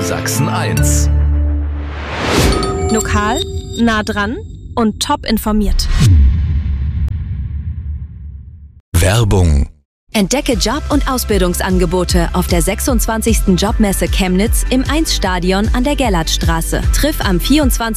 Sachsen 1. Lokal, nah dran und top informiert. Werbung. Entdecke Job- und Ausbildungsangebote auf der 26. Jobmesse Chemnitz im 1-Stadion an der Gerlandstraße. Triff am 24.